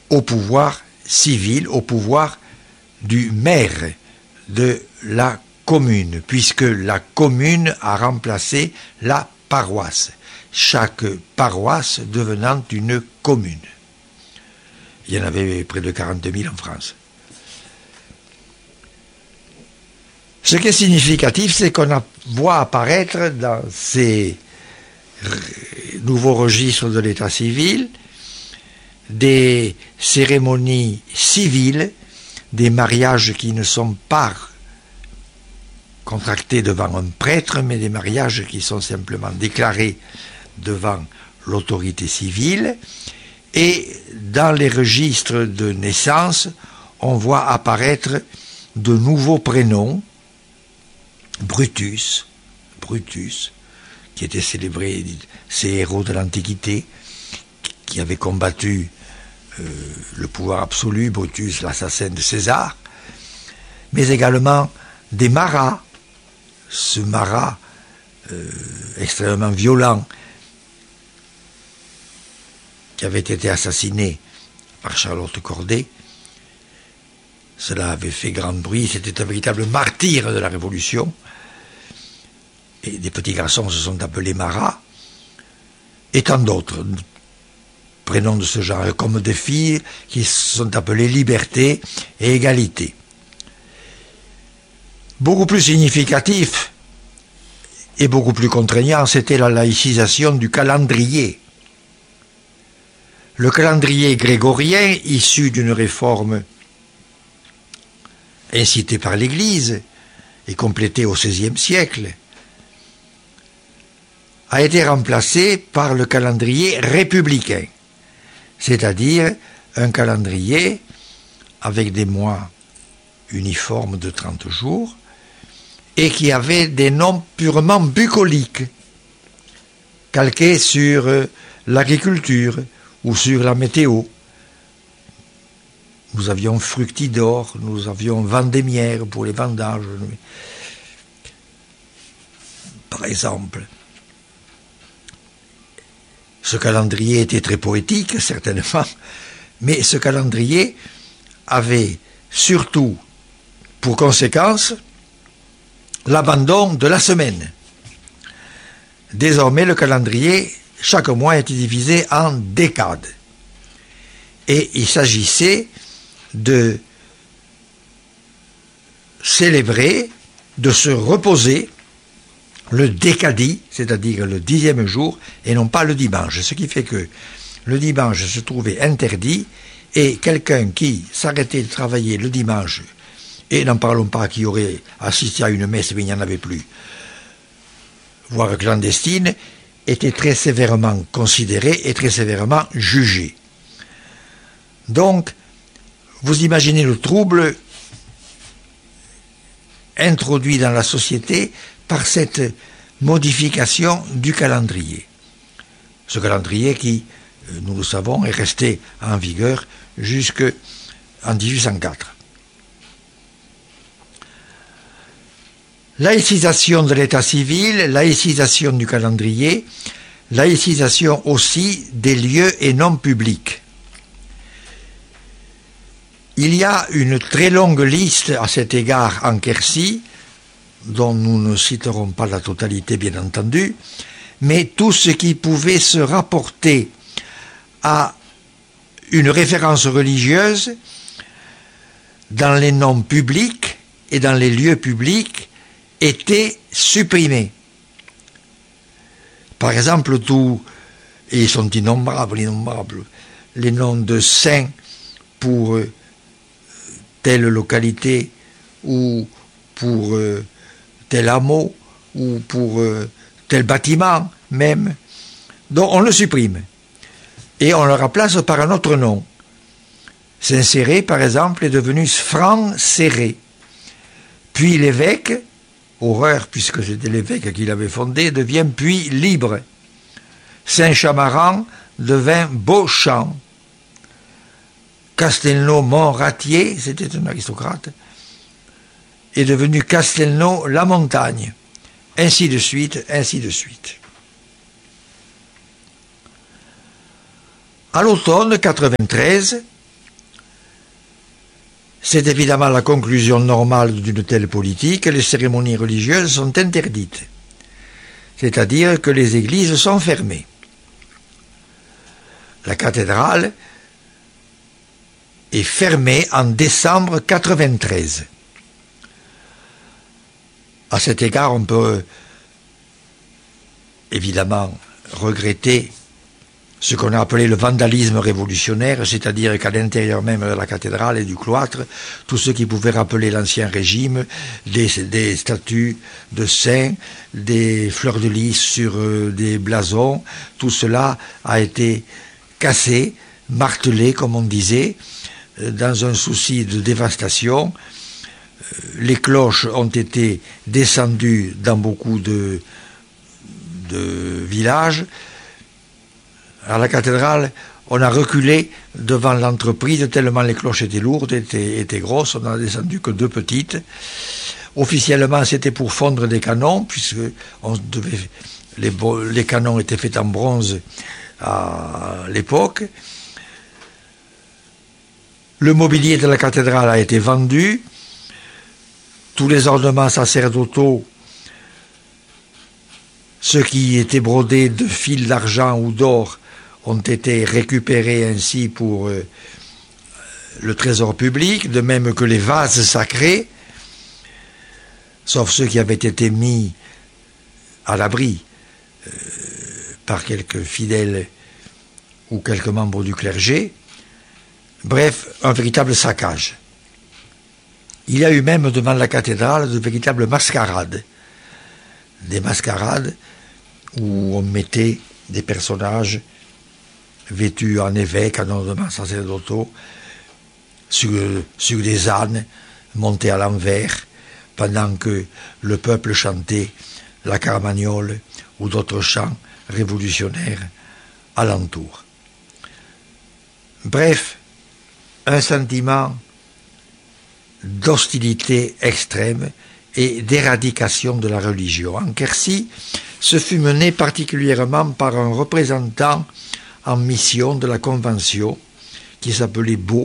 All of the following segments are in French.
au pouvoir civil, au pouvoir du maire de la commune, puisque la commune a remplacé la paroisse, chaque paroisse devenant une commune. Il y en avait près de 42 000 en France. Ce qui est significatif, c'est qu'on voit apparaître dans ces nouveaux registres de l'état civil des cérémonies civiles, des mariages qui ne sont pas contractés devant un prêtre, mais des mariages qui sont simplement déclarés devant l'autorité civile. Et dans les registres de naissance, on voit apparaître de nouveaux prénoms. Brutus, qui était célébré, ces héros de l'Antiquité, qui avait combattu le pouvoir absolu, Brutus, l'assassin de César, mais également des Marats, ce Marat extrêmement violent, qui avait été assassiné par Charlotte Corday. Cela avait fait grand bruit, c'était un véritable martyr de la Révolution. Et des petits garçons se sont appelés Marat, et tant d'autres prénoms de ce genre, comme des filles qui se sont appelées Liberté et Égalité. Beaucoup plus significatif et beaucoup plus contraignant, c'était la laïcisation du calendrier. Le calendrier grégorien, issu d'une réforme incitée par l'Église et complétée au XVIe siècle, a été remplacé par le calendrier républicain, c'est-à-dire un calendrier avec des mois uniformes de 30 jours et qui avait des noms purement bucoliques, calqués sur l'agriculture ou sur la météo. Nous avions Fructidor, nous avions Vendémiaire pour les vendages, par exemple. Ce calendrier était très poétique, certainement, mais ce calendrier avait surtout pour conséquence l'abandon de la semaine. Désormais, le calendrier, chaque mois était divisé en décades. Et il s'agissait de célébrer, de se reposer le décadi, c'est-à-dire le 10e jour, et non pas le dimanche. Ce qui fait que le dimanche se trouvait interdit, et quelqu'un qui s'arrêtait de travailler le dimanche, et n'en parlons pas qui aurait assisté à une messe, mais il n'y en avait plus, voire clandestine, était très sévèrement considéré et très sévèrement jugé. Donc, vous imaginez le trouble introduit dans la société par cette modification du calendrier. Ce calendrier qui, nous le savons, est resté en vigueur jusqu'en 1804. Laïcisation de l'état civil, laïcisation du calendrier, laïcisation aussi des lieux et noms publics. Il y a une très longue liste à cet égard en Quercy, dont nous ne citerons pas la totalité bien entendu, mais tout ce qui pouvait se rapporter à une référence religieuse dans les noms publics et dans les lieux publics était supprimé. Par exemple, et ils sont innombrables, les noms de saints pour telle localité ou pour tel hameau ou pour tel bâtiment même, donc on le supprime et on le remplace par un autre nom. Saint-Céré, par exemple, est devenu Franc-Céré. Puis l'évêque, horreur puisque c'était l'évêque qui l'avait fondé, devient puis libre. Saint-Chamaran devint Beauchamp. Castelnau-Montratier, c'était un aristocrate, est devenu Castelnau-la-Montagne. Ainsi de suite, ainsi de suite. À l'automne 93, C'est évidemment la conclusion normale d'une telle politique. Les cérémonies religieuses sont interdites, c'est-à-dire que les églises sont fermées. La cathédrale est fermée en décembre 1993. À cet égard, on peut évidemment regretter ce qu'on a appelé le vandalisme révolutionnaire, c'est-à-dire qu'à l'intérieur même de la cathédrale et du cloître, tout ce qui pouvait rappeler l'ancien régime, des statues de saints, des fleurs de lys sur des blasons, tout cela a été cassé, martelé, comme on disait, dans un souci de dévastation. Les cloches ont été descendues dans beaucoup de villages. À la cathédrale, on a reculé devant l'entreprise tellement les cloches étaient lourdes, étaient grosses, on n'en a descendu que 2 petites. Officiellement, c'était pour fondre des canons, puisque les canons étaient faits en bronze à l'époque. Le mobilier de la cathédrale a été vendu. Tous les ornements sacerdotaux, ceux qui étaient brodés de fils d'argent ou d'or, ont été récupérés ainsi pour le trésor public, de même que les vases sacrés, sauf ceux qui avaient été mis à l'abri par quelques fidèles ou quelques membres du clergé. Bref, un véritable saccage. Il y a eu même devant la cathédrale de véritables mascarades. Des mascarades où on mettait des personnages vêtus en évêques, en ornements sacerdotaux, sur des ânes montés à l'envers, pendant que le peuple chantait la carmagnole ou d'autres chants révolutionnaires alentour. Bref, un sentiment d'hostilité extrême et d'éradication de la religion. En Quercy, ce fut mené particulièrement par un représentant en mission de la Convention qui s'appelait Beau,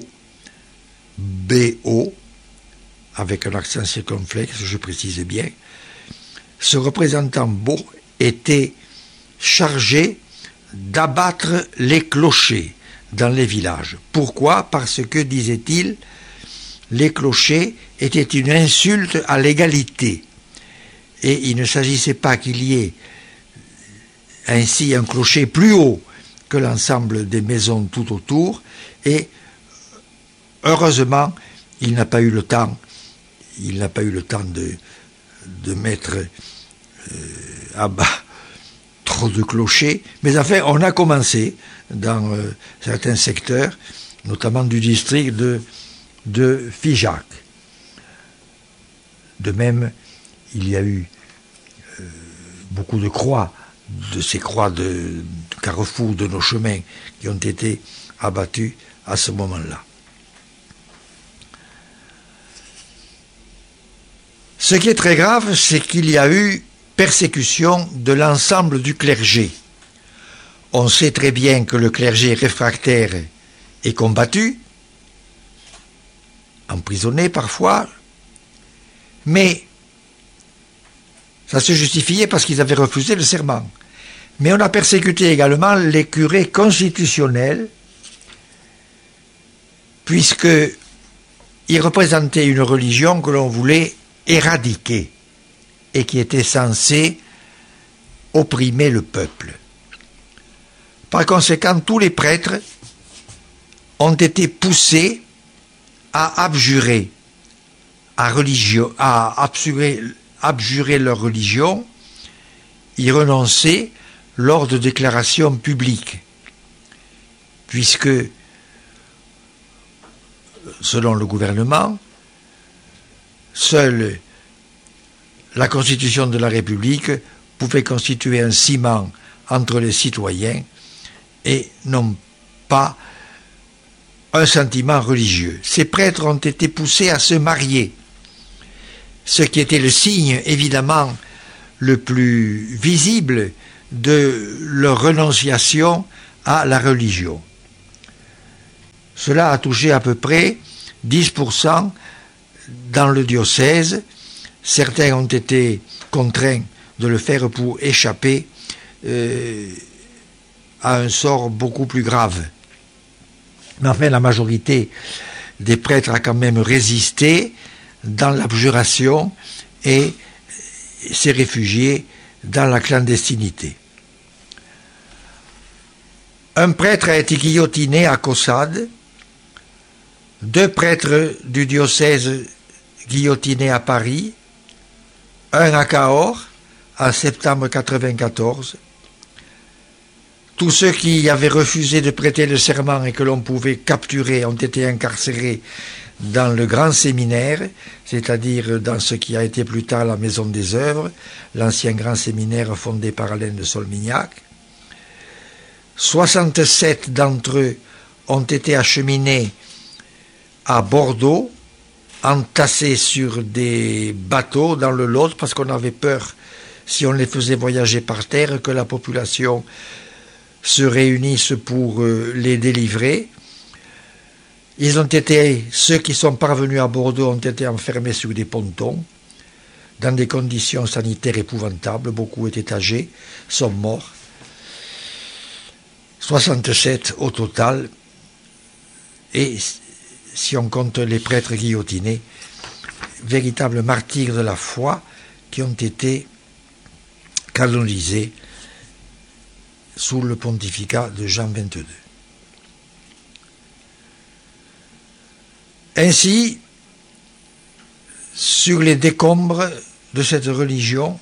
B-O, avec un accent circonflexe, je précise bien. Ce représentant Beau était chargé d'abattre les clochers dans les villages. Pourquoi ? Parce que, disait-il, les clochers étaient une insulte à l'égalité. Et il ne s'agissait pas qu'il y ait ainsi un clocher plus haut que l'ensemble des maisons tout autour. Et heureusement, il n'a pas eu le temps de mettre à bas trop de clochers. Mais enfin, on a commencé dans certains secteurs, notamment du district de Figeac. De même, il y a eu beaucoup de croix, de ces croix de carrefour de nos chemins qui ont été abattues à ce moment-là. Ce qui est très grave, c'est qu'il y a eu persécution de l'ensemble du clergé. On sait très bien que le clergé réfractaire est combattu, emprisonné parfois, mais ça se justifiait parce qu'ils avaient refusé le serment. Mais on a persécuté également les curés constitutionnels, puisqu'ils représentaient une religion que l'on voulait éradiquer et qui était censée opprimer le peuple. Par conséquent, tous les prêtres ont été poussés à abjurer, abjurer leur religion, y renoncer lors de déclarations publiques, puisque, selon le gouvernement, seule la Constitution de la République pouvait constituer un ciment entre les citoyens et non pas un sentiment religieux. Ces prêtres ont été poussés à se marier, ce qui était le signe évidemment le plus visible de leur renonciation à la religion. Cela a touché à peu près 10% dans le diocèse. Certains ont été contraints de le faire pour échapper à un sort beaucoup plus grave. Mais enfin, la majorité des prêtres a quand même résisté dans l'abjuration et s'est réfugié dans la clandestinité. Un prêtre a été guillotiné à Caussade, 2 prêtres du diocèse guillotinés à Paris, un à Cahors en septembre 1994. Tous ceux qui avaient refusé de prêter le serment et que l'on pouvait capturer ont été incarcérés dans le grand séminaire, c'est-à-dire dans ce qui a été plus tard la Maison des Œuvres, l'ancien grand séminaire fondé par Alain de Solmignac. 67 d'entre eux ont été acheminés à Bordeaux, entassés sur des bateaux dans le Lot, parce qu'on avait peur, si on les faisait voyager par terre, que la population se réunisse pour les délivrer. Ceux qui sont parvenus à Bordeaux ont été enfermés sur des pontons, dans des conditions sanitaires épouvantables. Beaucoup étaient âgés, sont morts. 67 au total. Et si on compte les prêtres guillotinés, véritables martyrs de la foi qui ont été canonisés sous le pontificat de Jean XXII. Ainsi, sur les décombres de cette religion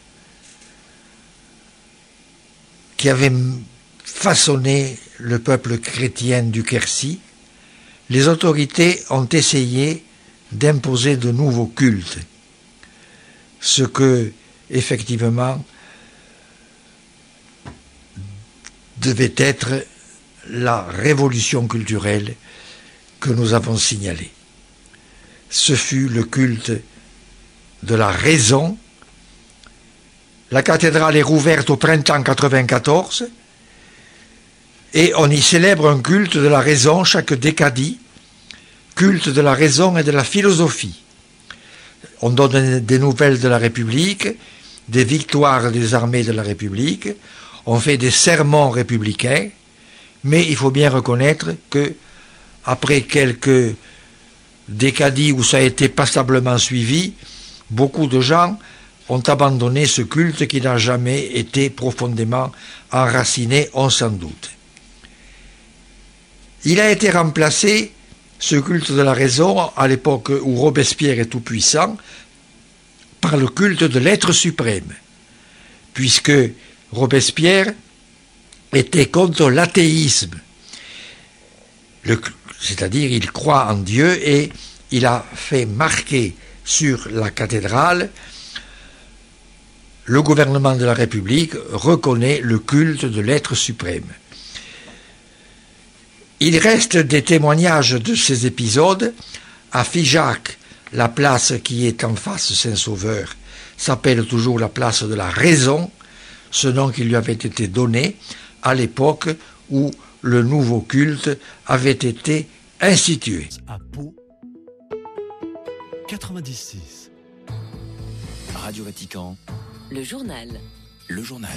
qui avait façonné le peuple chrétien du Quercy, les autorités ont essayé d'imposer de nouveaux cultes, ce que, effectivement, devait être la révolution culturelle que nous avons signalée. Ce fut le culte de la raison. La cathédrale est rouverte au printemps 1994 et on y célèbre un culte de la raison chaque décadie, culte de la raison et de la philosophie. On donne des nouvelles de la République, des victoires des armées de la République, on fait des sermons républicains, mais il faut bien reconnaître que, après quelques décadis où ça a été passablement suivi, beaucoup de gens ont abandonné ce culte qui n'a jamais été profondément enraciné, on s'en doute. Il a été remplacé, ce culte de la raison, à l'époque où Robespierre est tout-puissant, par le culte de l'être suprême, puisque Robespierre était contre l'athéisme, c'est-à-dire il croit en Dieu et il a fait marquer sur la cathédrale: le gouvernement de la République reconnaît le culte de l'être suprême. Il reste des témoignages de ces épisodes. À Figeac, la place qui est en face Saint-Sauveur s'appelle toujours la place de la raison, ce nom qui lui avait été donné à l'époque où le nouveau culte avait été institué. À Pau, 96. Radio Vatican. Le journal. Le journal.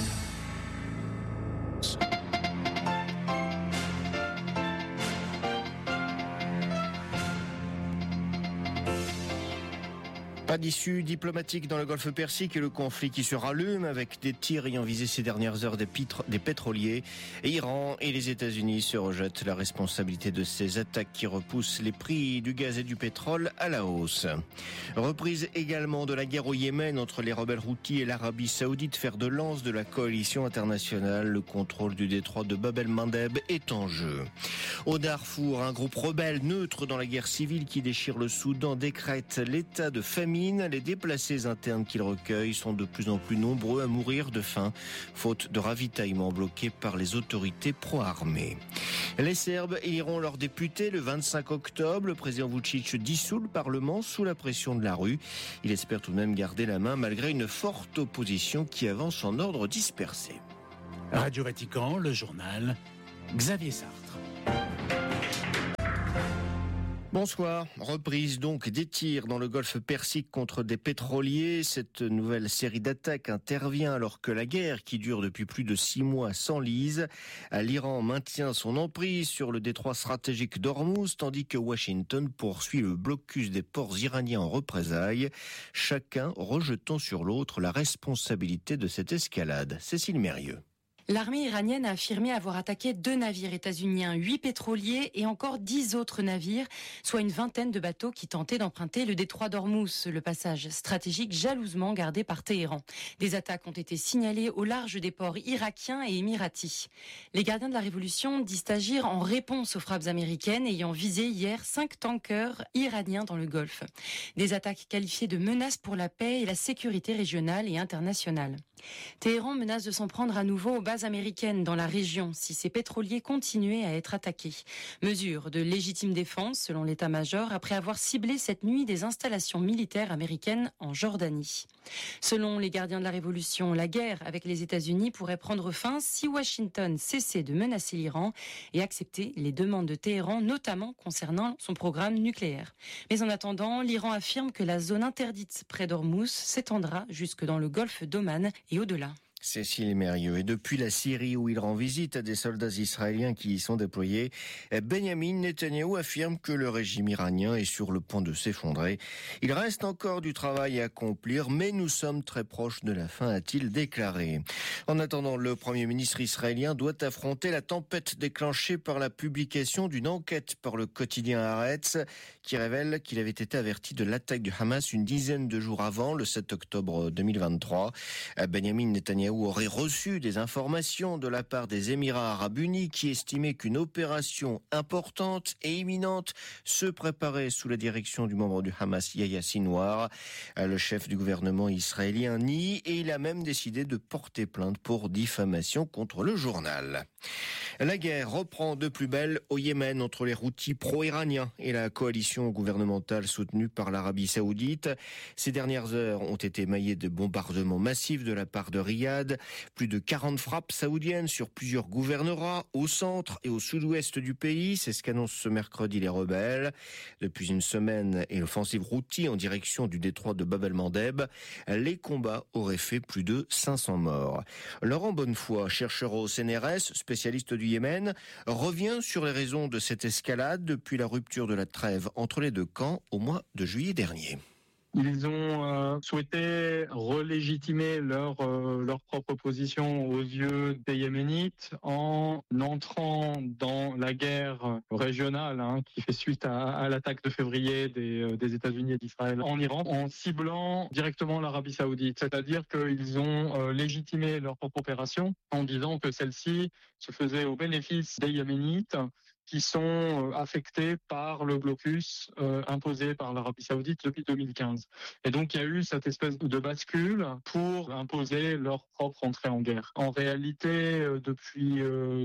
Pas d'issue diplomatique dans le golfe Persique et le conflit qui se rallume avec des tirs ayant visé ces dernières heures des pétroliers. Et Iran et les États-Unis se rejettent la responsabilité de ces attaques qui repoussent les prix du gaz et du pétrole à la hausse. Reprise également de la guerre au Yémen entre les rebelles houthis et l'Arabie Saoudite, fer de lance de la coalition internationale. Le contrôle du détroit de Bab el-Mandeb est en jeu. Au Darfour, un groupe rebelle neutre dans la guerre civile qui déchire le Soudan décrète l'état de famine. Les déplacés internes qu'il recueille sont de plus en plus nombreux à mourir de faim, faute de ravitaillement bloqué par les autorités pro-armées. Les Serbes éliront leurs députés le 25 octobre. Le président Vučić dissout le Parlement sous la pression de la rue. Il espère tout de même garder la main malgré une forte opposition qui avance en ordre dispersé. Radio Vatican, le journal, Xavier Sartre. Bonsoir. Reprise donc des tirs dans le golfe Persique contre des pétroliers. Cette nouvelle série d'attaques intervient alors que la guerre, qui dure depuis plus de 6 mois, s'enlise. L'Iran maintient son emprise sur le détroit stratégique d'Ormuz, tandis que Washington poursuit le blocus des ports iraniens en représailles, chacun rejetant sur l'autre la responsabilité de cette escalade. Cécile Mérieux. L'armée iranienne a affirmé avoir attaqué 2 navires états-uniens, 8 pétroliers et encore 10 autres navires, soit une vingtaine de bateaux qui tentaient d'emprunter le détroit d'Ormuz, le passage stratégique jalousement gardé par Téhéran. Des attaques ont été signalées au large des ports irakiens et émiratis. Les gardiens de la révolution disent agir en réponse aux frappes américaines ayant visé hier 5 tankers iraniens dans le Golfe. Des attaques qualifiées de menaces pour la paix et la sécurité régionale et internationale. Téhéran menace de s'en prendre à nouveau aux bases américaines dans la région si ces pétroliers continuaient à être attaqués. Mesure de légitime défense selon l'état-major après avoir ciblé cette nuit des installations militaires américaines en Jordanie. Selon les gardiens de la révolution, la guerre avec les États-Unis pourrait prendre fin si Washington cessait de menacer l'Iran et acceptait les demandes de Téhéran, notamment concernant son programme nucléaire. Mais en attendant, l'Iran affirme que la zone interdite près d'Ormuz s'étendra jusque dans le golfe d'Oman et au-delà. Cécile Mérieux. Et depuis la Syrie où il rend visite à des soldats israéliens qui y sont déployés, Benyamin Netanyahou affirme que le régime iranien est sur le point de s'effondrer. Il reste encore du travail à accomplir, mais nous sommes très proches de la fin, a-t-il déclaré. En attendant, le Premier ministre israélien doit affronter la tempête déclenchée par la publication d'une enquête par le quotidien Haaretz qui révèle qu'il avait été averti de l'attaque du Hamas une dizaine de jours avant, le 7 octobre 2023. Benyamin Netanyahou aurait reçu des informations de la part des Émirats arabes unis qui estimaient qu'une opération importante et imminente se préparait sous la direction du membre du Hamas Yahya Sinwar. Le chef du gouvernement israélien nie et il a même décidé de porter plainte pour diffamation contre le journal. La guerre reprend de plus belle au Yémen entre les Houthis pro-iraniens et la coalition gouvernementale soutenue par l'Arabie Saoudite. Ces dernières heures ont été maillées de bombardements massifs de la part de Riyad. Plus de 40 frappes saoudiennes sur plusieurs gouvernorats au centre et au sud-ouest du pays. C'est ce qu'annoncent ce mercredi les rebelles. Depuis une semaine et l'offensive Houthi en direction du détroit de Bab el-Mandeb, les combats auraient fait plus de 500 morts. Laurent Bonnefoy, chercheur au CNRS, spécialiste du Yémen, revient sur les raisons de cette escalade depuis la rupture de la trêve entre les deux camps au mois de juillet dernier. Ils ont souhaité relégitimer leur propre position aux yeux des Yéménites en entrant dans la guerre régionale qui fait suite à l'attaque de février des États-Unis et d'Israël en Iran, en ciblant directement l'Arabie Saoudite. C'est-à-dire qu'ils ont légitimé leur propre opération en disant que celle-ci se faisait au bénéfice des Yéménites qui sont affectés par le blocus imposé par l'Arabie Saoudite depuis 2015. Et donc, il y a eu cette espèce de bascule pour imposer leur propre entrée en guerre. En réalité, depuis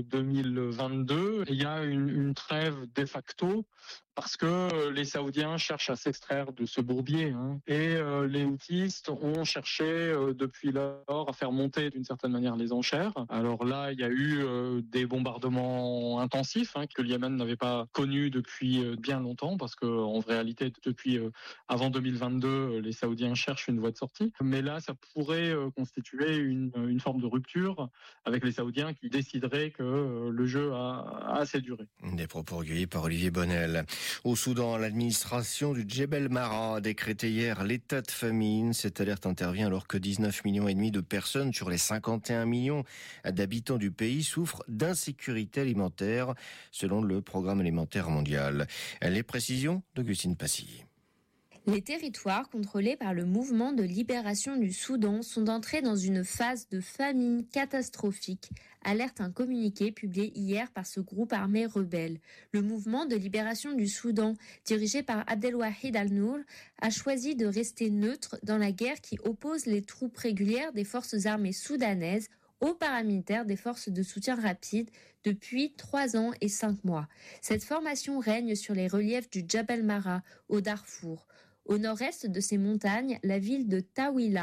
2022, il y a une trêve de facto parce que les Saoudiens cherchent à s'extraire de ce bourbier. Et les Houthis ont cherché depuis lors à faire monter d'une certaine manière les enchères. Alors là, il y a eu des bombardements intensifs que le Yémen n'avait pas connus depuis bien longtemps parce que en réalité, depuis avant 2022, les Saoudiens cherchent une voie de sortie. Mais là, ça pourrait constituer une forme de rupture avec les Saoudiens qui décideraient que le jeu a assez duré. Des propos recueillis par Olivier Bonnel. Au Soudan, l'administration du Djebel Mara a décrété hier l'état de famine. Cette alerte intervient alors que 19,5 millions de personnes sur les 51 millions d'habitants du pays souffrent d'insécurité alimentaire, selon le Programme alimentaire mondial. Les précisions d'Augustine Passy. Les territoires contrôlés par le mouvement de libération du Soudan sont entrés dans une phase de famine catastrophique, alerte un communiqué publié hier par ce groupe armé rebelle. Le mouvement de libération du Soudan, dirigé par Abdelwahid Al-Nour, a choisi de rester neutre dans la guerre qui oppose les troupes régulières des forces armées soudanaises aux paramilitaires des forces de soutien rapide depuis 3 ans et 5 mois. Cette formation règne sur les reliefs du Djebel Mara, au Darfour. Au nord-est de ces montagnes, la ville de Tawila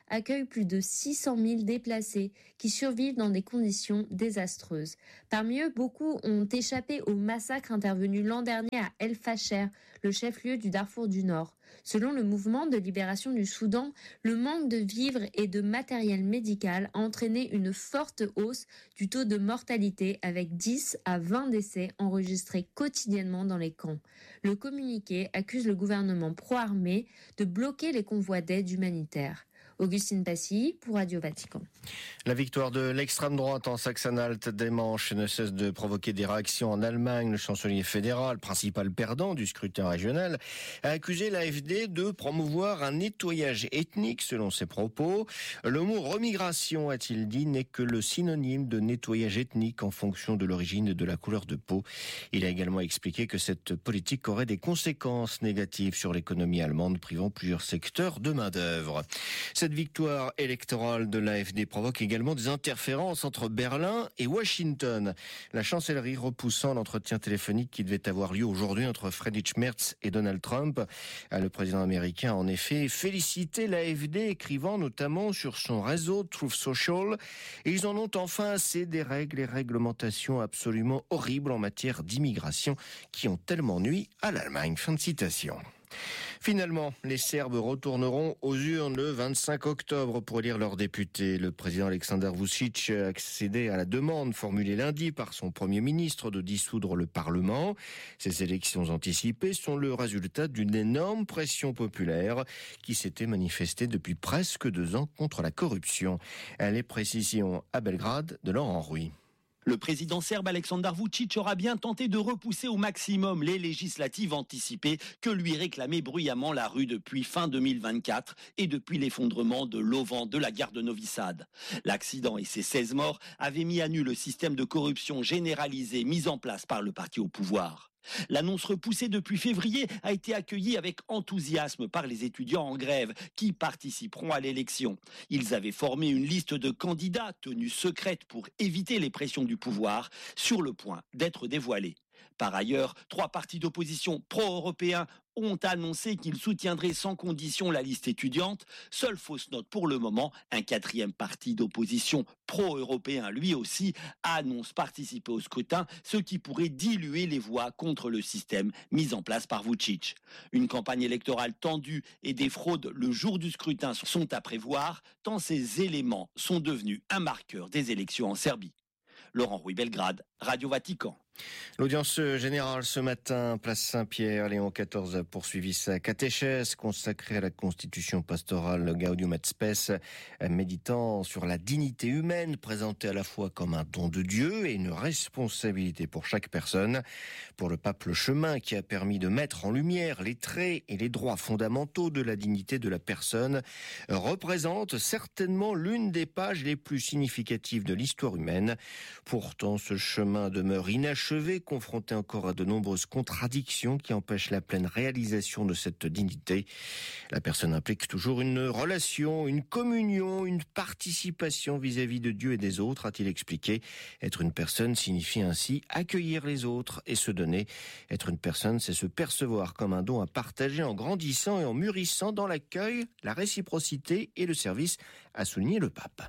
accueille plus de 600 000 déplacés qui survivent dans des conditions désastreuses. Parmi eux, beaucoup ont échappé au massacre intervenu l'an dernier à El Fasher, le chef-lieu du Darfour du Nord. Selon le mouvement de libération du Soudan, le manque de vivres et de matériel médical a entraîné une forte hausse du taux de mortalité avec 10 à 20 décès enregistrés quotidiennement dans les camps. Le communiqué accuse le gouvernement pro-armé de bloquer les convois d'aide humanitaire. Augustine Passy pour Radio Vatican. La victoire de l'extrême droite en Saxe-Anhalt dimanche ne cesse de provoquer des réactions en Allemagne. Le chancelier fédéral, principal perdant du scrutin régional, a accusé l'AfD de promouvoir un nettoyage ethnique selon ses propos. Le mot remigration, a-t-il dit, n'est que le synonyme de nettoyage ethnique en fonction de l'origine et de la couleur de peau. Il a également expliqué que cette politique aurait des conséquences négatives sur l'économie allemande, privant plusieurs secteurs de main-d'œuvre. Cette victoire électorale de l'AfD provoque également des interférences entre Berlin et Washington. La chancellerie repoussant l'entretien téléphonique qui devait avoir lieu aujourd'hui entre Friedrich Merz et Donald Trump. Le président américain a en effet félicité l'AfD, écrivant notamment sur son réseau Truth Social. Et ils en ont enfin assez des règles et réglementations absolument horribles en matière d'immigration qui ont tellement nui à l'Allemagne. Fin de citation. Finalement, les Serbes retourneront aux urnes le 25 octobre pour élire leurs députés. Le président Aleksandar Vučić a accédé à la demande formulée lundi par son Premier ministre de dissoudre le Parlement. Ces élections anticipées sont le résultat d'une énorme pression populaire qui s'était manifestée depuis presque 2 ans contre la corruption. Les précisions à Belgrade de Laurent Rouy. Le président serbe Aleksandar Vučić aura bien tenté de repousser au maximum les législatives anticipées que lui réclamait bruyamment la rue depuis fin 2024 et depuis l'effondrement de l'auvent de la gare de Novi Sad. L'accident et ses 16 morts avaient mis à nu le système de corruption généralisé mis en place par le parti au pouvoir. L'annonce repoussée depuis février a été accueillie avec enthousiasme par les étudiants en grève qui participeront à l'élection. Ils avaient formé une liste de candidats tenus secrète pour éviter les pressions du pouvoir, sur le point d'être dévoilés. Par ailleurs, 3 partis d'opposition pro-européens ont annoncé qu'ils soutiendraient sans condition la liste étudiante. Seule fausse note pour le moment, un 4e parti d'opposition pro-européen, lui aussi, annonce participer au scrutin, ce qui pourrait diluer les voix contre le système mis en place par Vučić. Une campagne électorale tendue et des fraudes le jour du scrutin sont à prévoir, tant ces éléments sont devenus un marqueur des élections en Serbie. Laurent Rouy, Belgrade, Radio Vatican. L'audience générale ce matin, place Saint-Pierre, Léon XIV a poursuivi sa catéchèse consacrée à la constitution pastorale Gaudium et Spes, méditant sur la dignité humaine présentée à la fois comme un don de Dieu et une responsabilité pour chaque personne. Pour le pape, le chemin qui a permis de mettre en lumière les traits et les droits fondamentaux de la dignité de la personne représente certainement l'une des pages les plus significatives de l'histoire humaine. Pourtant, ce chemin demeure inachevé, confronté encore à de nombreuses contradictions qui empêchent la pleine réalisation de cette dignité. La personne implique toujours une relation, une communion, une participation vis-à-vis de Dieu et des autres, a-t-il expliqué. Être une personne signifie ainsi accueillir les autres et se donner. Être une personne, c'est se percevoir comme un don à partager en grandissant et en mûrissant dans l'accueil, la réciprocité et le service, a souligné le pape.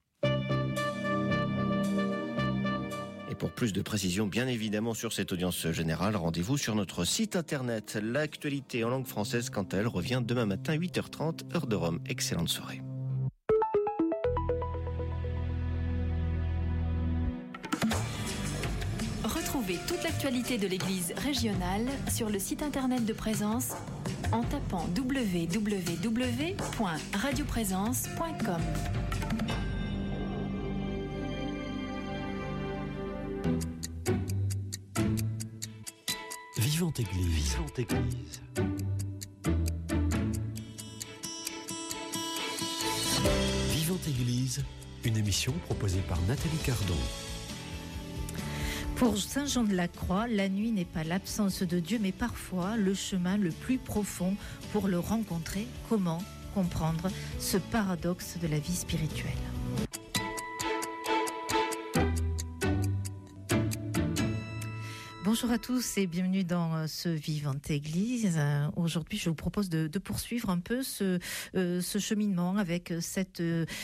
Pour plus de précisions, bien évidemment, sur cette audience générale, rendez-vous sur notre site internet. L'actualité en langue française, quant à elle, revient demain matin, 8h30, heure de Rome. Excellente soirée. Retrouvez toute l'actualité de l'Église régionale sur le site internet de Présence en tapant www.radioprésence.com. Vivante Église. Vivante Église. Vivante Église, une émission proposée par Nathalie Cardon. Pour Saint Jean de la Croix, la nuit n'est pas l'absence de Dieu, mais parfois le chemin le plus profond pour le rencontrer. Comment comprendre ce paradoxe de la vie spirituelle ? Bonjour à tous et bienvenue dans ce Vivante Église. Aujourd'hui, je vous propose de poursuivre un peu ce cheminement avec cette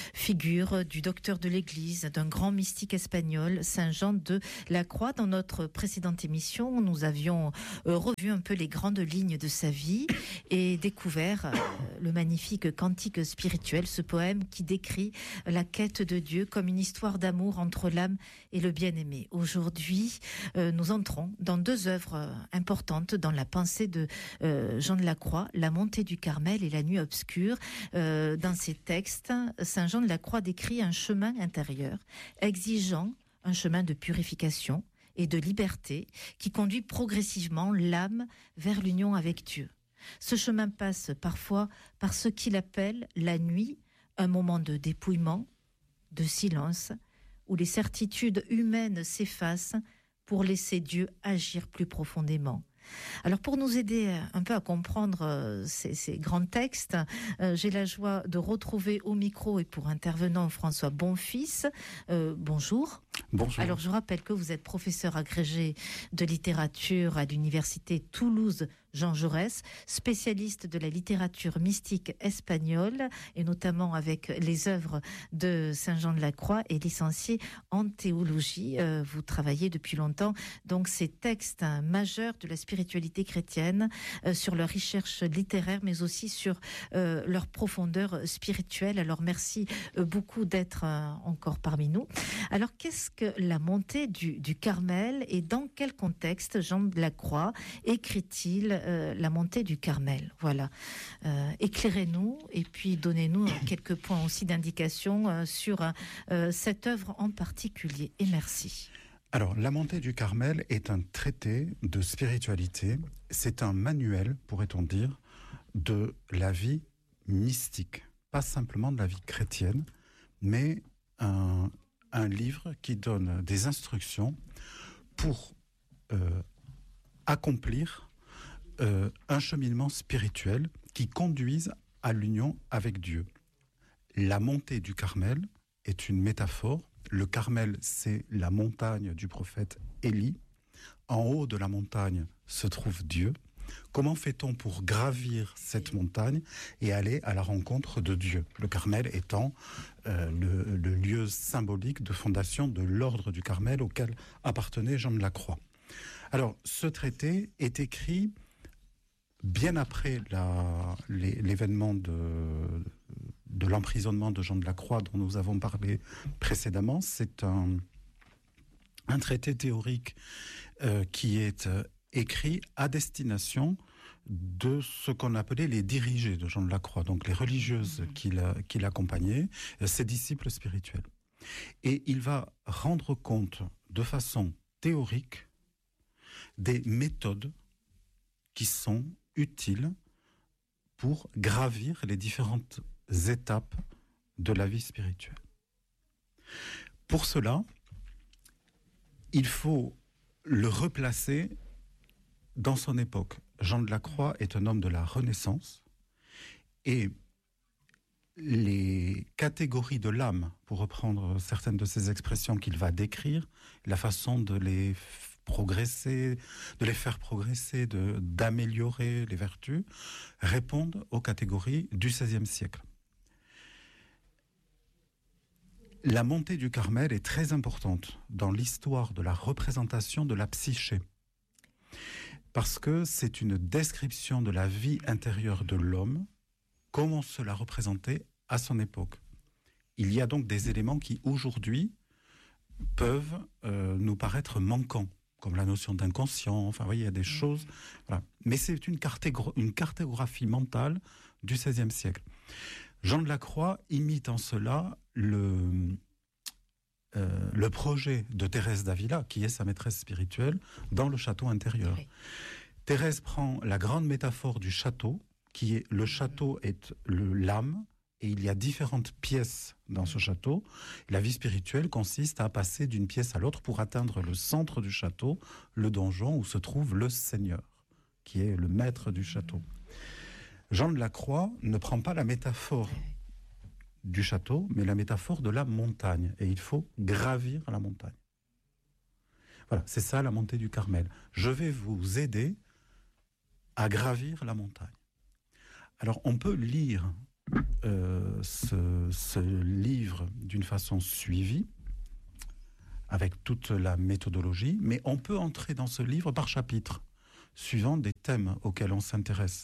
figure du docteur de l'Église, d'un grand mystique espagnol, Saint Jean de la Croix. Dans notre précédente émission, nous avions revu un peu les grandes lignes de sa vie et découvert le magnifique cantique spirituel, ce poème qui décrit la quête de Dieu comme une histoire d'amour entre l'âme et le bien-aimé. Aujourd'hui, nous entrons dans deux œuvres importantes dans la pensée de Jean de la Croix, La montée du Carmel et La nuit obscure. Dans ces textes, Saint Jean de la Croix décrit un chemin intérieur exigeant un chemin de purification et de liberté qui conduit progressivement l'âme vers l'union avec Dieu. Ce chemin passe parfois par ce qu'il appelle la nuit, un moment de dépouillement, de silence, où les certitudes humaines s'effacent pour laisser Dieu agir plus profondément. Alors pour nous aider un peu à comprendre ces grands textes, j'ai la joie de retrouver au micro et pour intervenant François Bonfils. Bonjour. Bonjour. Alors je rappelle que vous êtes professeur agrégé de littérature à l'université Toulouse Jean Jaurès, spécialiste de la littérature mystique espagnole et notamment avec les œuvres de Saint Jean de la Croix et licencié en théologie. Vous travaillez depuis longtemps donc ces textes majeurs de la spiritualité chrétienne sur leur recherche littéraire mais aussi sur leur profondeur spirituelle. Alors merci beaucoup d'être encore parmi nous. Alors qu'est-ce que la montée du Carmel et dans quel contexte Jean de la Croix écrit-il la montée du Carmel? Voilà. Éclairez-nous et puis donnez-nous quelques points aussi d'indication sur cette œuvre en particulier. Et merci. Alors, la montée du Carmel est un traité de spiritualité. C'est un manuel, pourrait-on dire, de la vie mystique. Pas simplement de la vie chrétienne, mais un livre qui donne des instructions pour accomplir un cheminement spirituel qui conduise à l'union avec Dieu. La montée du Carmel est une métaphore. Le Carmel, c'est la montagne du prophète Élie. En haut de la montagne se trouve Dieu. Comment fait-on pour gravir cette montagne et aller à la rencontre de Dieu? Le Carmel étant le lieu symbolique de fondation de l'ordre du Carmel auquel appartenait Jean de la Croix. Alors, ce traité est écrit bien après l'événement de l'emprisonnement de Jean de la Croix dont nous avons parlé précédemment. C'est un traité théorique qui est écrit à destination de ce qu'on appelait les dirigés de Jean de la Croix, donc les religieuses qui l'accompagnaient, ses disciples spirituels. Et il va rendre compte de façon théorique des méthodes qui sont utiles pour gravir les différentes étapes de la vie spirituelle. Pour cela, il faut le replacer dans son époque. Jean de la Croix est un homme de la Renaissance et les catégories de l'âme, pour reprendre certaines de ces expressions qu'il va décrire, la façon de les progresser, de les faire progresser, d'améliorer les vertus, répondent aux catégories du XVIe siècle. La montée du Carmel est très importante dans l'histoire de la représentation de la psyché, parce que c'est une description de la vie intérieure de l'homme, comme on se la représentait à son époque. Il y a donc des éléments qui, aujourd'hui, peuvent nous paraître manquants, comme la notion d'inconscient, enfin, vous voyez, il y a des choses... Voilà. Mais c'est une cartographie mentale du XVIe siècle. Jean de la Croix imite en cela le projet de Thérèse d'Avila, qui est sa maîtresse spirituelle, dans le château intérieur. Oui. Thérèse prend la grande métaphore du château, qui est le château est l'âme, et il y a différentes pièces dans ce château. La vie spirituelle consiste à passer d'une pièce à l'autre pour atteindre le centre du château, le donjon où se trouve le Seigneur, qui est le maître du château. Jean de la Croix ne prend pas la métaphore du château, mais la métaphore de la montagne. Et il faut gravir la montagne. Voilà, c'est ça la montée du Carmel. Je vais vous aider à gravir la montagne. Alors, on peut lire ce livre d'une façon suivie, avec toute la méthodologie, mais on peut entrer dans ce livre par chapitre, suivant des thèmes auxquels on s'intéresse.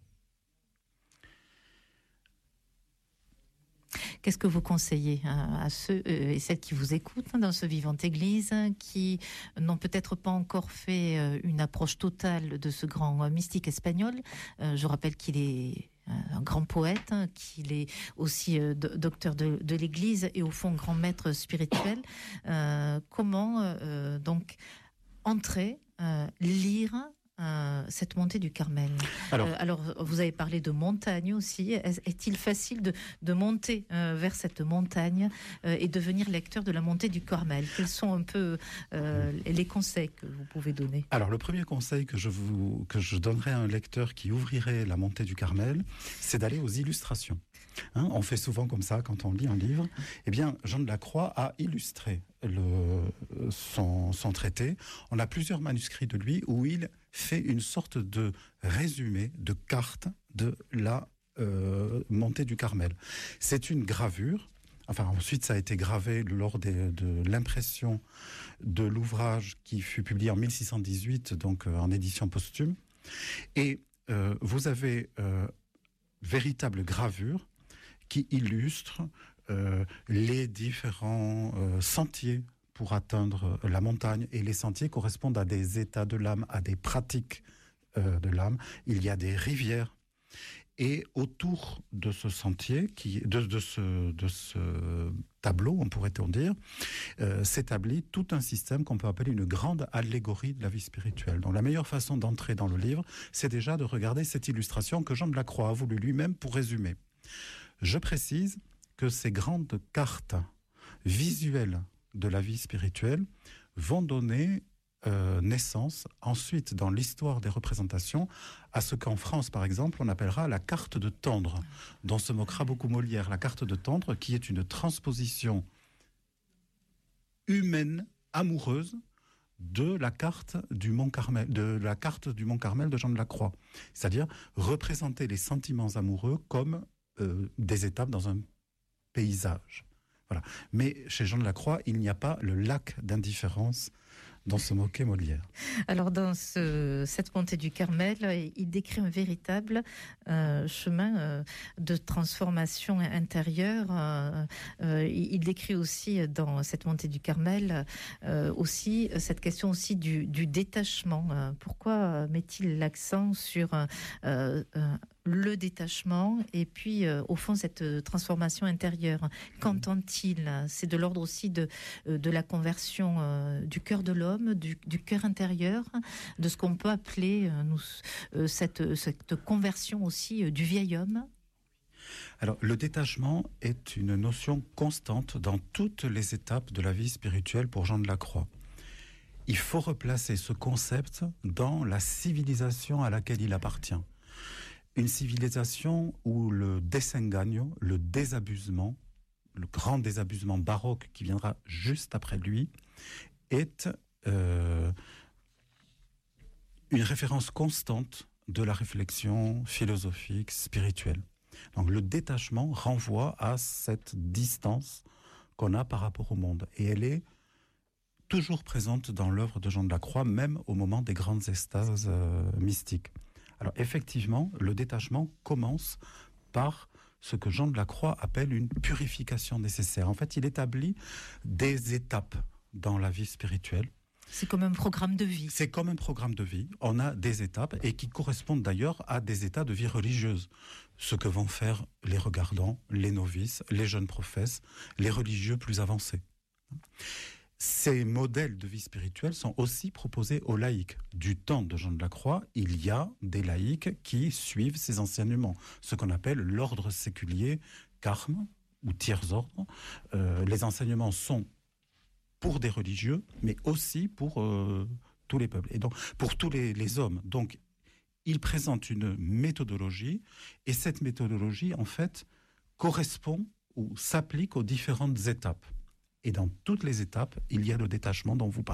Qu'est-ce que vous conseillez à ceux et celles qui vous écoutent dans ce Vivante Église, qui n'ont peut-être pas encore fait une approche totale de ce grand mystique espagnol? Je rappelle qu'il est un grand poète, qu'il est aussi docteur de l'Église et au fond grand maître spirituel. Comment donc entrer, lire cette montée du Carmel? Alors, vous avez parlé de montagne aussi. Est-il facile de monter vers cette montagne et devenir lecteur de la montée du Carmel? Quels sont un peu les conseils que vous pouvez donner? Alors, le premier conseil que je donnerais à un lecteur qui ouvrirait la montée du Carmel, c'est d'aller aux illustrations. On fait souvent comme ça quand on lit un livre. Eh bien, Jean de la Croix a illustré son traité. On a plusieurs manuscrits de lui où il fait une sorte de résumé, de carte de la montée du Carmel. C'est une gravure. Enfin, ensuite, ça a été gravé lors de l'impression de l'ouvrage qui fut publié en 1618, donc en édition posthume. Et vous avez véritable gravure qui illustre les différents sentiers pour atteindre la montagne. Et les sentiers correspondent à des états de l'âme, à des pratiques de l'âme. Il y a des rivières. Et autour de ce sentier, de ce tableau, on pourrait-on dire, s'établit tout un système qu'on peut appeler une grande allégorie de la vie spirituelle. Donc la meilleure façon d'entrer dans le livre, c'est déjà de regarder cette illustration que Jean de la Croix a voulu lui-même pour résumer. Je précise que ces grandes cartes visuelles de la vie spirituelle vont donner naissance, ensuite, dans l'histoire des représentations, à ce qu'en France, par exemple, on appellera la carte de Tendre, dont se moquera beaucoup Molière. La carte de Tendre, qui est une transposition humaine, amoureuse, de la carte du Mont Carmel, de Jean de la Croix. C'est-à-dire représenter les sentiments amoureux comme des étapes dans un paysage. Voilà. Mais chez Jean de la Croix, il n'y a pas le lac d'indifférence dont se moquait Molière. Alors dans cette montée du Carmel, il décrit un véritable chemin de transformation intérieure. Il décrit aussi dans cette montée du Carmel aussi cette question aussi du détachement. Pourquoi met-il l'accent sur le détachement et puis au fond cette transformation intérieure? Qu'entend-il? C'est de l'ordre aussi de la conversion du cœur de l'homme, du cœur intérieur, de ce qu'on peut appeler cette conversion aussi du vieil homme. Alors, le détachement est une notion constante dans toutes les étapes de la vie spirituelle pour Jean de la Croix. Il faut replacer ce concept dans la civilisation à laquelle il appartient. Une civilisation où le desengaño, le désabusement, le grand désabusement baroque qui viendra juste après lui, est une référence constante de la réflexion philosophique, spirituelle. Donc le détachement renvoie à cette distance qu'on a par rapport au monde. Et elle est toujours présente dans l'œuvre de Jean de la Croix, même au moment des grandes extases mystiques. Alors effectivement, le détachement commence par ce que Jean de la Croix appelle une purification nécessaire. En fait, il établit des étapes dans la vie spirituelle. C'est comme un programme de vie. C'est comme un programme de vie. On a des étapes et qui correspondent d'ailleurs à des états de vie religieuse. Ce que vont faire les regardants, les novices, les jeunes professes, les religieux plus avancés. Ces modèles de vie spirituelle sont aussi proposés aux laïcs. Du temps de Jean de la Croix, il y a des laïcs qui suivent ces enseignements, ce qu'on appelle l'ordre séculier, carme ou tiers ordre. Les enseignements sont pour des religieux, mais aussi pour tous les peuples, et donc pour tous les hommes. Donc, il présente une méthodologie, et cette méthodologie, en fait, correspond ou s'applique aux différentes étapes. Et dans toutes les étapes, il y a le détachement dont vous parliez.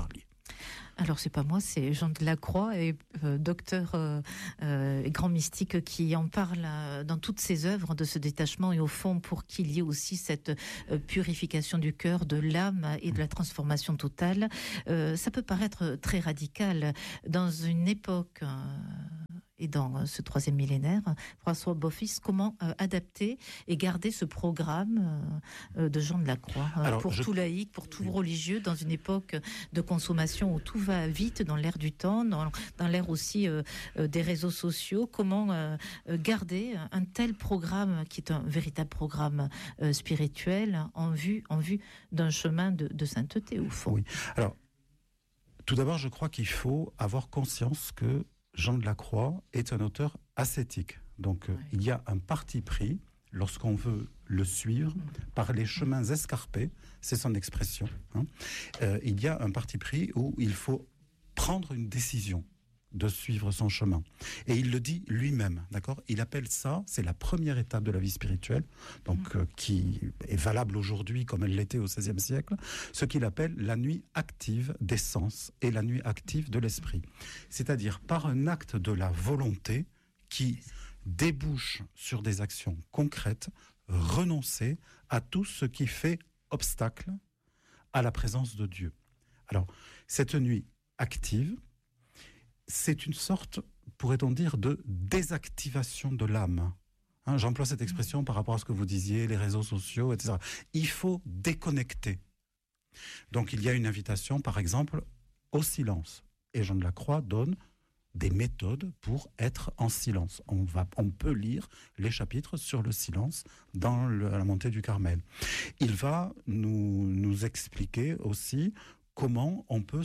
Alors c'est pas moi, c'est Jean de la Croix, docteur et grand mystique, qui en parle dans toutes ses œuvres de ce détachement, et au fond pour qu'il y ait aussi cette purification du cœur, de l'âme et de la transformation totale. Ça peut paraître très radical dans une époque et dans ce 3e millénaire. François Bofis, comment adapter et garder ce programme de Jean de la Croix pour tout laïc, pour tout religieux, dans une époque de consommation où tout va vite, dans l'ère du temps, dans l'ère aussi des réseaux sociaux. Comment garder un tel programme qui est un véritable programme spirituel en vue d'un chemin de sainteté, au fond? Oui. Alors, tout d'abord, je crois qu'il faut avoir conscience que Jean de la Croix est un auteur ascétique. Donc, il y a un parti pris, lorsqu'on veut le suivre, par les chemins escarpés, c'est son expression, il y a un parti pris où il faut prendre une décision de suivre son chemin. Et il le dit lui-même, d'accord ? Il appelle ça, c'est la première étape de la vie spirituelle, donc qui est valable aujourd'hui comme elle l'était au XVIe siècle, ce qu'il appelle la nuit active des sens et la nuit active de l'esprit. C'est-à-dire par un acte de la volonté qui débouche sur des actions concrètes, renoncer à tout ce qui fait obstacle à la présence de Dieu. Alors, cette nuit active, c'est une sorte, pourrait-on dire, de désactivation de l'âme. J'emploie cette expression par rapport à ce que vous disiez, les réseaux sociaux, etc. Il faut déconnecter. Donc il y a une invitation, par exemple, au silence. Et Jean de la Croix donne des méthodes pour être en silence. On peut lire les chapitres sur le silence dans la montée du Carmel. Il va nous expliquer aussi comment on peut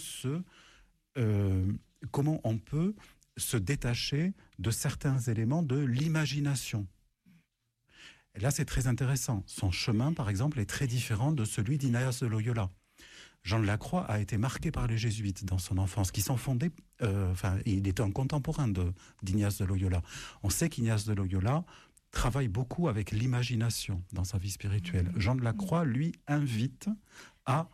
se détacher de certains éléments de l'imagination. Et là, c'est très intéressant. Son chemin, par exemple, est très différent de celui d'Ignace de Loyola. Jean de la Croix a été marqué par les jésuites dans son enfance, qui sont fondés... il était un contemporain d'Ignace de Loyola. On sait qu'Ignace de Loyola travaille beaucoup avec l'imagination dans sa vie spirituelle. Jean de la Croix, lui, invite à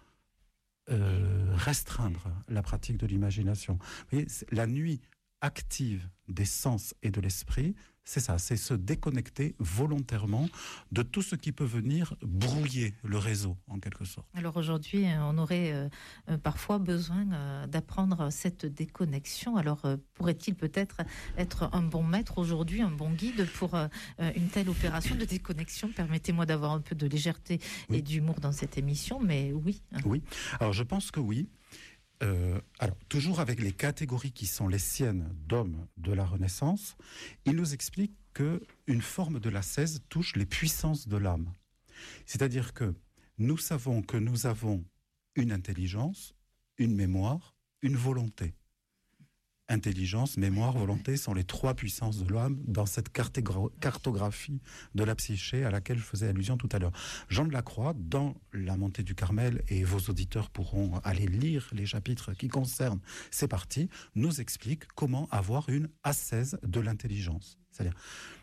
restreindre la pratique de l'imagination. Vous voyez, la nuit active des sens et de l'esprit, c'est ça, c'est se déconnecter volontairement de tout ce qui peut venir brouiller le réseau, en quelque sorte. Alors aujourd'hui, on aurait parfois besoin d'apprendre cette déconnexion. Alors pourrait-il peut-être être un bon maître aujourd'hui, un bon guide pour une telle opération de déconnexion ? Permettez-moi d'avoir un peu de légèreté et d'humour dans cette émission, mais oui. Oui, alors je pense que oui. Alors, toujours avec les catégories qui sont les siennes d'hommes de la Renaissance, il nous explique qu'une forme de l'ascèse touche les puissances de l'âme. C'est-à-dire que nous savons que nous avons une intelligence, une mémoire, une volonté. Intelligence, mémoire, volonté sont les trois puissances de l'âme dans cette cartographie de la psyché à laquelle je faisais allusion tout à l'heure. Jean de la Croix, dans la montée du Carmel, et vos auditeurs pourront aller lire les chapitres qui concernent ces parties, nous explique comment avoir une ascèse de l'intelligence. C'est-à-dire,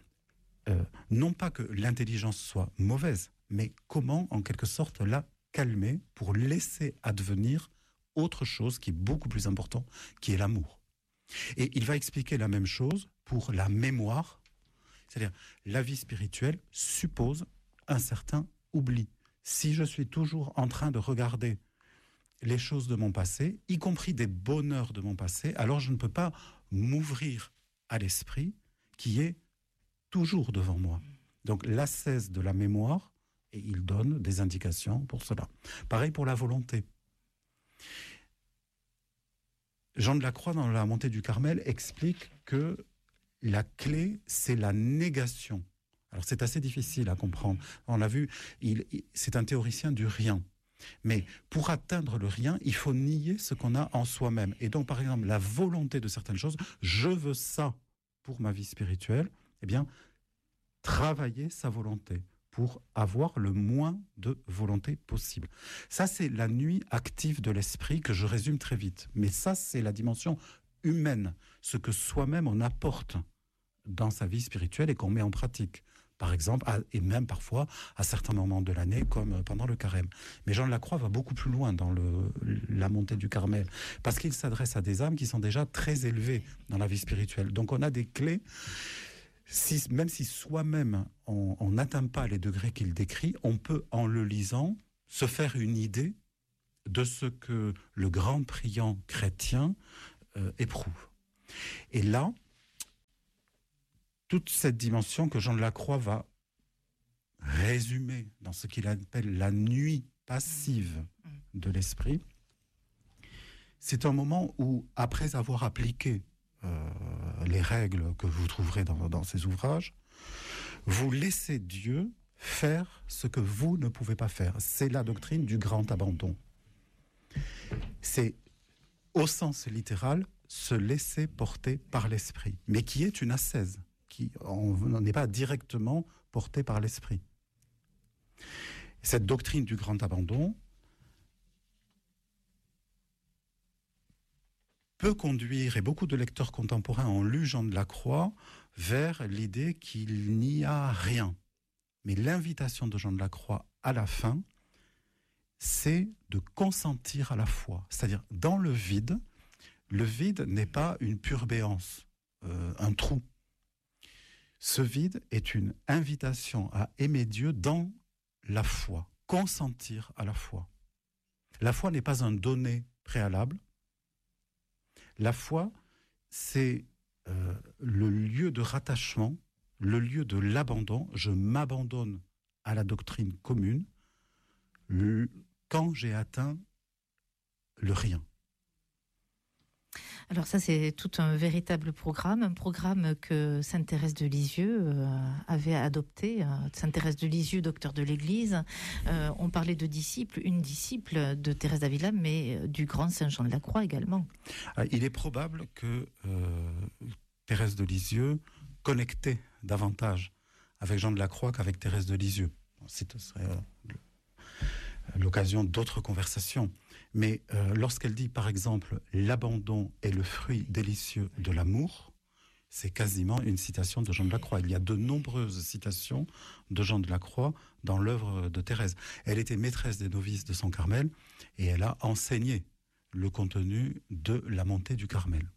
non pas que l'intelligence soit mauvaise, mais comment, en quelque sorte, la calmer pour laisser advenir autre chose qui est beaucoup plus important, qui est l'amour. Et il va expliquer la même chose pour la mémoire, c'est-à-dire la vie spirituelle suppose un certain oubli. Si je suis toujours en train de regarder les choses de mon passé, y compris des bonheurs de mon passé, alors je ne peux pas m'ouvrir à l'esprit qui est toujours devant moi. Donc l'ascèse de la mémoire, et il donne des indications pour cela. Pareil pour la volonté. Jean de la Croix, dans la montée du Carmel, explique que la clé, c'est la négation. Alors c'est assez difficile à comprendre. On l'a vu, c'est un théoricien du rien. Mais pour atteindre le rien, il faut nier ce qu'on a en soi-même. Et donc, par exemple, la volonté de certaines choses, je veux ça pour ma vie spirituelle, eh bien, travailler sa volonté pour avoir le moins de volonté possible. Ça, c'est la nuit active de l'esprit que je résume très vite. Mais ça, c'est la dimension humaine, ce que soi-même on apporte dans sa vie spirituelle et qu'on met en pratique. par exemple, et même parfois à certains moments de l'année, comme pendant le carême. Mais Jean de la Croix va beaucoup plus loin dans la montée du Carmel, parce qu'il s'adresse à des âmes qui sont déjà très élevées dans la vie spirituelle. Donc on a des clés, même si soi-même on n'atteint pas les degrés qu'il décrit, on peut, en le lisant, se faire une idée de ce que le grand priant chrétien éprouve. Et là, toute cette dimension que Jean de la Croix va résumer dans ce qu'il appelle la nuit passive de l'esprit, c'est un moment où, après avoir appliqué les règles que vous trouverez dans ces ouvrages, vous laissez Dieu faire ce que vous ne pouvez pas faire. C'est la doctrine du grand abandon. C'est, au sens littéral, se laisser porter par l'esprit, mais qui est une ascèse. On n'est pas directement porté par l'esprit. Cette doctrine du grand abandon peut conduire, et beaucoup de lecteurs contemporains ont lu Jean de la Croix, vers l'idée qu'il n'y a rien. Mais l'invitation de Jean de la Croix à la fin, c'est de consentir à la foi. C'est-à-dire, dans le vide n'est pas une pure béance, un trou. Ce vide est une invitation à aimer Dieu dans la foi, consentir à la foi. La foi n'est pas un donné préalable. La foi, c'est le lieu de rattachement, le lieu de l'abandon. Je m'abandonne à la doctrine commune quand j'ai atteint le rien. Alors ça, c'est tout un véritable programme, un programme que Sainte Thérèse de Lisieux avait adopté. Sainte Thérèse de Lisieux, docteur de l'Église. On parlait de disciple, une disciple de Thérèse d'Avila, mais du grand Saint Jean de la Croix également. Il est probable que Thérèse de Lisieux connectait davantage avec Jean de la Croix qu'avec Thérèse de Lisieux. Ce serait l'occasion d'autres conversations. Mais lorsqu'elle dit, par exemple, « L'abandon est le fruit délicieux de l'amour », c'est quasiment une citation de Jean de la Croix. Il y a de nombreuses citations de Jean de la Croix dans l'œuvre de Thérèse. Elle était maîtresse des novices de son Carmel et elle a enseigné le contenu de la montée du Carmel.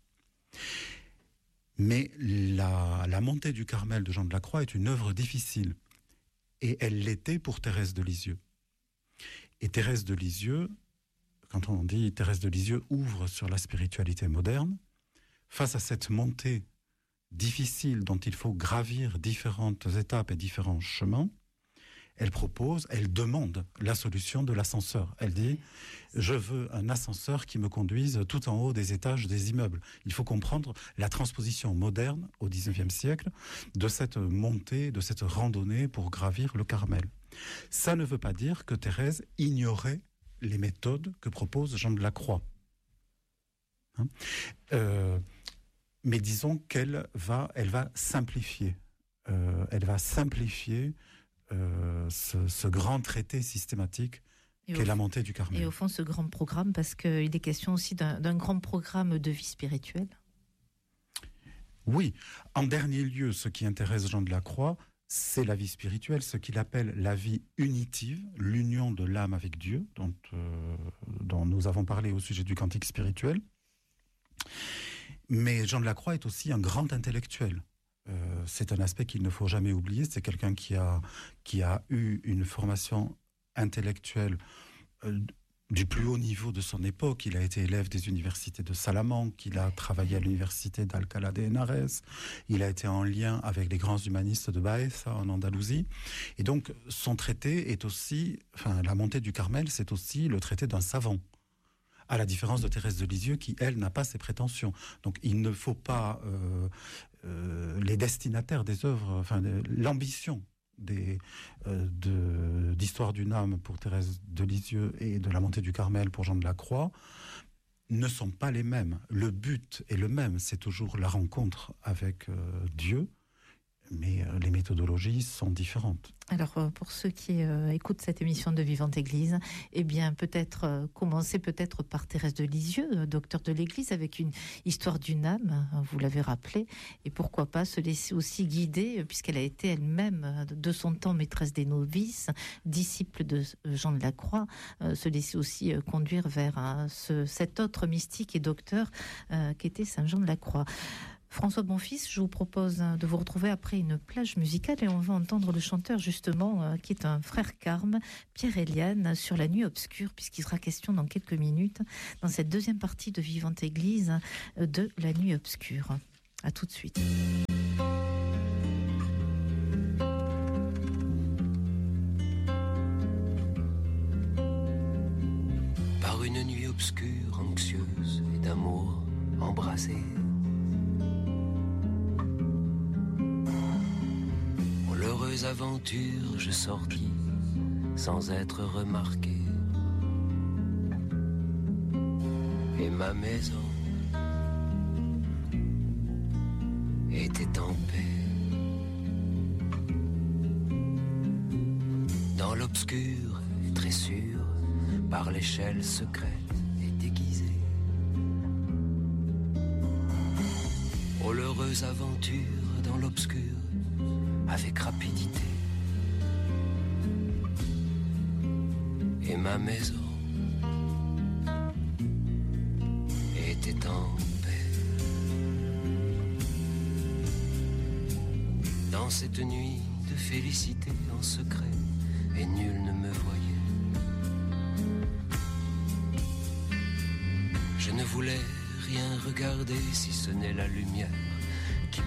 Mais la montée du Carmel de Jean de la Croix est une œuvre difficile. Et elle l'était pour Thérèse de Lisieux. Et Thérèse de Lisieux, quand on dit Thérèse de Lisieux ouvre sur la spiritualité moderne, face à cette montée difficile dont il faut gravir différentes étapes et différents chemins, elle demande la solution de l'ascenseur. Elle dit, je veux un ascenseur qui me conduise tout en haut des étages des immeubles. Il faut comprendre la transposition moderne au XIXe siècle de cette montée, de cette randonnée pour gravir le Carmel. Ça ne veut pas dire que Thérèse ignorait les méthodes que propose Jean de la Croix. Mais disons qu'elle va simplifier. Elle va simplifier ce grand traité systématique qu'est la montée du Carmel. Et au fond, ce grand programme, parce qu'il est question aussi d'un grand programme de vie spirituelle. Oui. En dernier lieu, ce qui intéresse Jean de la Croix, c'est la vie spirituelle, ce qu'il appelle la vie unitive, l'union de l'âme avec Dieu, dont nous avons parlé au sujet du cantique spirituel. Mais Jean de la Croix est aussi un grand intellectuel. C'est un aspect qu'il ne faut jamais oublier. C'est quelqu'un qui a eu une formation intellectuelle du plus haut niveau de son époque. Il a été élève des universités de Salamanque, il a travaillé à l'université d'Alcalá de Henares, il a été en lien avec les grands humanistes de Baeza en Andalousie. Et donc, son traité est aussi, la montée du Carmel, c'est aussi le traité d'un savant. À la différence de Thérèse de Lisieux, qui, elle, n'a pas ces prétentions. Donc, il ne faut pas les destinataires des œuvres, l'ambition d'Histoire d'une âme pour Thérèse de Lisieux et de la montée du Carmel pour Jean de la Croix ne sont pas les mêmes. Le but est le même, c'est toujours la rencontre avec Dieu, mais les méthodologies sont différentes. Alors, pour ceux qui écoutent cette émission de Vivante Église, eh bien, peut-être commencer peut-être par Thérèse de Lisieux, docteur de l'Église, avec une histoire d'une âme, vous l'avez rappelé, et pourquoi pas se laisser aussi guider, puisqu'elle a été elle-même, de son temps, maîtresse des novices, disciple de Jean de la Croix, se laisser aussi conduire vers cet autre mystique et docteur qu'était Saint Jean de la Croix. François Bonfils, je vous propose de vous retrouver après une plage musicale et on va entendre le chanteur justement qui est un frère carme, Pierre-Éliane, sur la nuit obscure, puisqu'il sera question dans quelques minutes, dans cette deuxième partie de Vivante Église, de la nuit obscure. À tout de suite. Par une nuit obscure, anxieuse et d'amour embrasé, l'heureuse aventure, je sortis sans être remarqué. Et ma maison était en paix. Dans l'obscur et très sûr, par l'échelle secrète et déguisée. Oh, l'heureuse aventure dans l'obscur, avec rapidité. Et ma maison était en paix. Dans cette nuit de félicité en secret, et nul ne me voyait. Je ne voulais rien regarder si ce n'est la lumière